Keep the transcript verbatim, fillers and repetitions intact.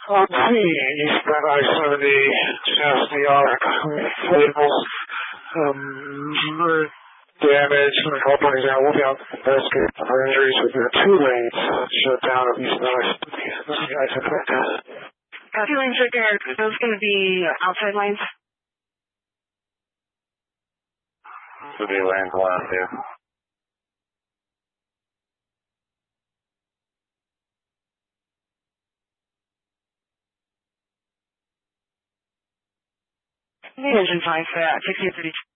On the eastbound I seventy, just the arc, labels, um, damage, and a couple of examples, we'll be on the best case for injuries with your two lanes shut down at eastbound I seventy. I suspect. Uh, two lanes right there, are those going to be outside lanes? Should be lanes one and two. Engine five, uh, sixteen thirty-two.